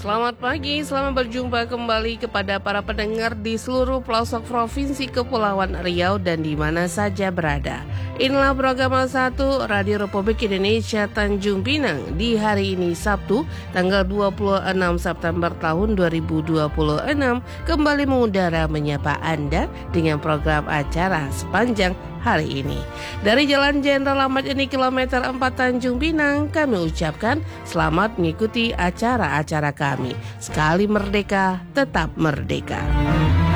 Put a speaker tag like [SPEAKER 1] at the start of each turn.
[SPEAKER 1] Selamat pagi, selamat berjumpa kembali kepada para pendengar di seluruh pelosok Provinsi Kepulauan Riau dan di mana saja berada. Inilah program 1 Radio Republik Indonesia Tanjung Pinang di hari ini Sabtu, tanggal 26 September tahun 2026, kembali mengudara menyapa Anda dengan program acara sepanjang hari ini. Dari Jalan Jenderal Ahmad Yani kilometer 4 Tanjung Pinang, kami ucapkan selamat mengikuti acara-acara kami. Sekali merdeka, tetap merdeka.